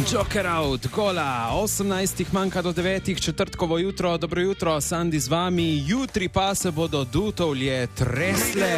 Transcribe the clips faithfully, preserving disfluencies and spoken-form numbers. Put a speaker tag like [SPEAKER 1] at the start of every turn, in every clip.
[SPEAKER 1] Joker out, gola, osemnajstih manjka do devetih, četrtkovo jutro, dobro jutro, Sandi z vami, jutri pa se bodo Dutovlje tresle.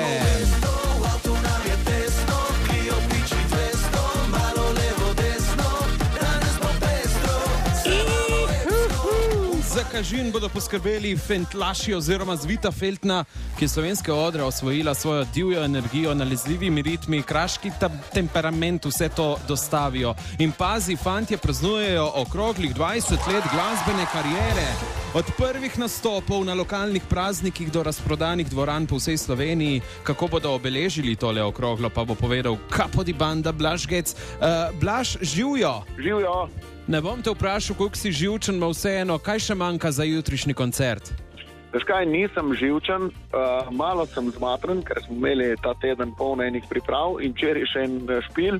[SPEAKER 1] Za Kažin bodo poskrbeli Fentlaši oziroma Zvita Feltna, ki je slovenske odre osvojila svojo divjo energijo, nalezljivimi ritmi, kraški temperament, vse to dostavijo. In pazi, fantje praznujejo okroglih dvajset let glasbene kariere. Od prvih nastopov na lokalnih praznikih do razprodanih dvoran po vsej Sloveniji. Kako bodo obeležili tole okroglo, pa bo povedal Capo di Banda Blaž Gec. Uh, Blaž, živjo!
[SPEAKER 2] Živjo!
[SPEAKER 1] Ne bom te vprašal, koliko si živčen, ma vseeno, kaj še manjka za jutrišnji koncert?
[SPEAKER 2] Veš kaj, nisem živčen, uh, malo sem zmatren, ker smo imeli ta teden polno enih priprav in včeraj še en špil.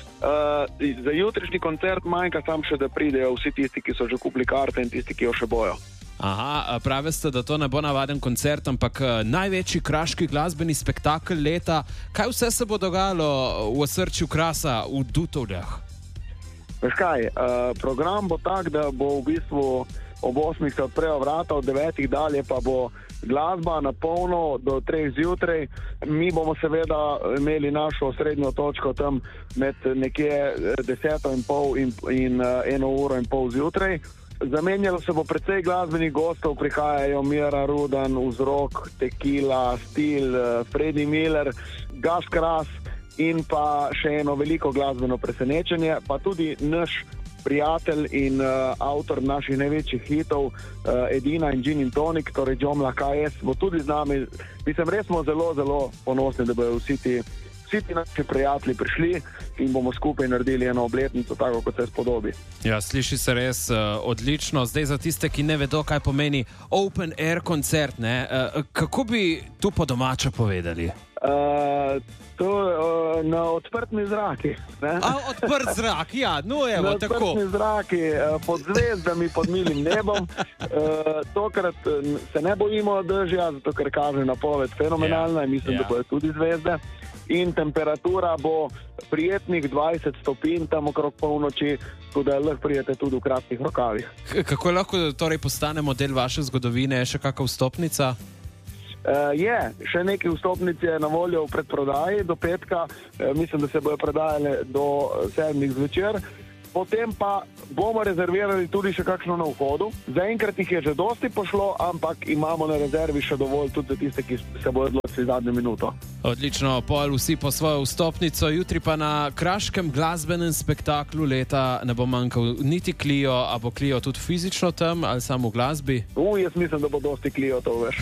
[SPEAKER 2] Uh, za jutrišnji koncert manjka sam še, da pridejo vsi tisti, ki so že kupili karte in tisti, ki jo še bojo.
[SPEAKER 1] Aha, pravi ste, da to ne bo navaden koncert, ampak največji kraški glasbeni spektakel leta. Kaj vse se bo dogajalo v osrčju Krasa v Dutovljah?
[SPEAKER 2] Veš kaj, uh, program bo tak, da bo v bistvu ob osmih se odprejo vrata, od devetih dalje pa bo glasba na polno do treh zjutraj. Mi bomo seveda imeli našo srednjo točko tam med nekje deseto in pol in, in uh, eno uro in pol zjutraj. Zamenjalo se bo precej glasbenih gostov, prihajajo Mira Rudan, Vzrok, Tequila, Stil, uh, Freddy Miller, Gas Kras in pa še eno veliko glasbeno presenečenje, pa tudi naš prijatelj in uh, avtor naših največjih hitov, uh, Edina in Gin in Tonic, torej John Lakajs, bo tudi z nami. Mislim, res smo zelo, zelo ponosni, da bodo vsi ti, vsi ti naši prijatelji prišli in bomo skupaj naredili eno obletnico, tako kot se spodobi.
[SPEAKER 1] Ja, sliši se res uh, odlično. Zdaj za tiste, ki ne vedo, kaj pomeni open air koncert, ne? Uh, kako bi tu po domače povedali?
[SPEAKER 2] Uh, to uh, na odprtni zraki. Ne?
[SPEAKER 1] A, odprt zrak, ja, no evo,
[SPEAKER 2] na
[SPEAKER 1] tako.
[SPEAKER 2] Na odprtni zraki, uh, pod zvezdami, pod milim nebom. Uh, tokrat se ne bojimo dežja, zato ker kaže napoved fenomenalna, yeah, in mislim, yeah. da bojo tudi zvezde. In temperatura bo prijetnih dvajset stopinj tam okrog polnoči, tako da lahko prijete tudi v kratkih rokavih.
[SPEAKER 1] Kako lahko torej postanemo del vaše zgodovine? Je še kakšna vstopnica?
[SPEAKER 2] Uh, je, še nekaj vstopnic je na voljo v predprodaji do petka, uh, mislim, da se bojo predajale do sedmih zvečer. Potem pa bomo rezervirali tudi še kakšno na vhodu. Zaenkrat jih je že dosti pošlo, ampak imamo na rezervi še dovolj tudi za tiste, ki se bojo odločili zadnjo minuto.
[SPEAKER 1] Odlično, pol vsi po svojo vstopnico. Jutri pa na kraškem glasbenem spektaklu leta ne bo manjkal niti Clio, a bo Clio tudi fizično tam ali samo v glasbi?
[SPEAKER 2] U, jaz mislim, da bo dosti Clio to, veš.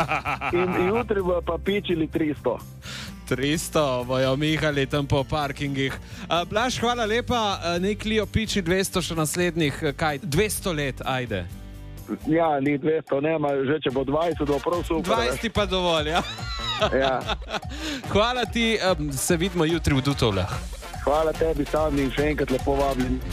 [SPEAKER 2] In jutri bo pa pičili tristo.
[SPEAKER 1] tristo bojo mihali tam po parkingih. Uh, Blaž, hvala lepa, uh, nek Clio piči dvesto še naslednjih, kaj, dvesto let, ajde.
[SPEAKER 2] Ja, ni dvesto, nema, že če bo dvajset, bo prav super.
[SPEAKER 1] dvajset pa dovolj, ja.
[SPEAKER 2] Ja.
[SPEAKER 1] Hvala ti, um, se vidimo jutri v Dutovljah.
[SPEAKER 2] Hvala tebi, Sandi, in še enkrat lepo vabim.